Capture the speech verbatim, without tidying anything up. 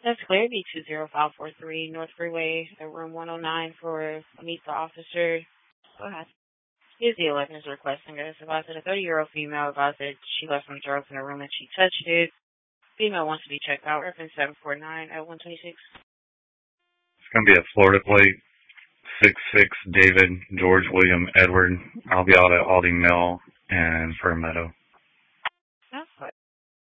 That's clear. B two zero five four three North Freeway at room one oh nine for meet the officer. Go ahead. Is the eleven is requesting us about that a thirty-year-old female about that she left some drugs in her room and she touched it. Female wants to be checked out. Reference seven four nine at one twenty-six. It's going to be a Florida plate, six six David George William Edward. I'll be out at Aldi Mill and Fur Meadow.